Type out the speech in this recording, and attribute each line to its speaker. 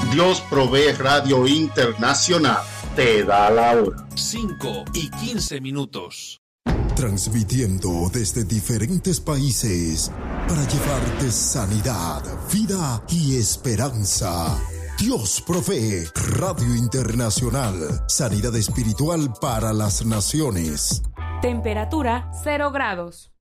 Speaker 1: Dios Provee Radio Internacional te da la hora.
Speaker 2: 5:15.
Speaker 3: Transmitiendo desde diferentes países para llevarte sanidad, vida y esperanza. Dios Provee Radio Internacional. Sanidad espiritual para las naciones.
Speaker 4: Temperatura 0 grados.